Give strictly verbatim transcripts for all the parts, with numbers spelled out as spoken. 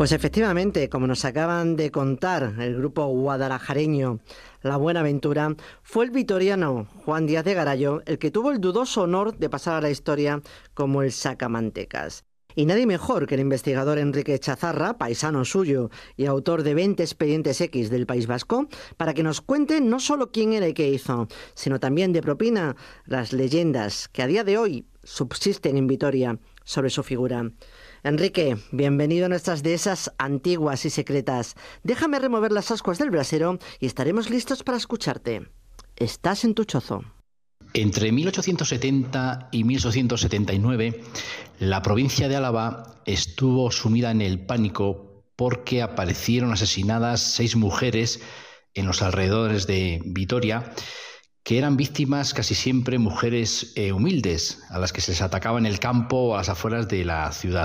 Pues efectivamente, como nos acaban de contar el grupo guadalajareño La Buenaventura, fue el vitoriano Juan Díaz de Garayo el que tuvo el dudoso honor de pasar a la historia como el sacamantecas. Y nadie mejor que el investigador Enrique Chazarra, paisano suyo y autor de veinte expedientes X del País Vasco, para que nos cuente no solo quién era y qué hizo, sino también de propina las leyendas que a día de hoy subsisten en Vitoria sobre su figura. Enrique, bienvenido a nuestras dehesas antiguas y secretas. Déjame remover las ascuas del brasero y estaremos listos para escucharte. Estás en tu chozo. Entre mil ochocientos setenta y mil ochocientos setenta y nueve, la provincia de Álava estuvo sumida en el pánico porque aparecieron asesinadas seis mujeres en los alrededores de Vitoria, que eran víctimas casi siempre mujeres eh, humildes, a las que se les atacaba en el campo o a las afueras de la ciudad.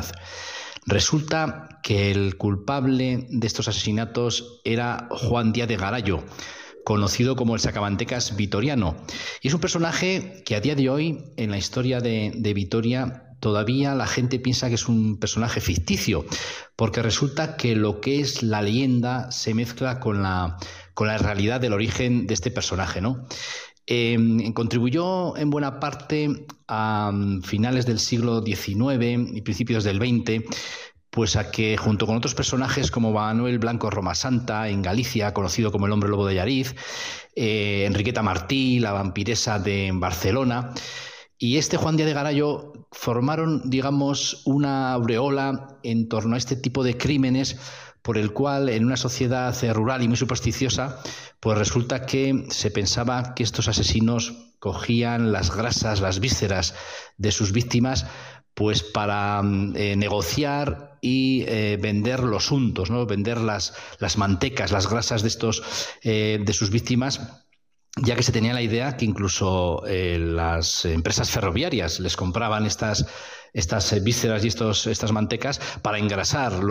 Resulta que el culpable de estos asesinatos era Juan Díaz de Garayo, conocido como el sacamantecas vitoriano. Y es un personaje que a día de hoy, en la historia de, de Vitoria, todavía la gente piensa que es un personaje ficticio, porque resulta que lo que es la leyenda se mezcla con la, con la realidad del origen de este personaje, ¿no? Eh, contribuyó en buena parte a finales del siglo diecinueve y principios del veinte, pues a que junto con otros personajes como Manuel Blanco Romasanta en Galicia, conocido como el hombre lobo de Allariz, eh, Enriqueta Martí, la vampiresa de Barcelona, y este Juan Díaz de Garayo formaron, digamos, una aureola en torno a este tipo de crímenes, por el cual en una sociedad rural y muy supersticiosa, pues resulta que se pensaba que estos asesinos cogían las grasas, las vísceras de sus víctimas, pues para eh, negociar y eh, vender los untos, ¿no? Vender las, las mantecas, las grasas de estos eh, de sus víctimas, ya que se tenía la idea que incluso eh, las empresas ferroviarias les compraban estas, estas vísceras y estos, estas mantecas para engrasar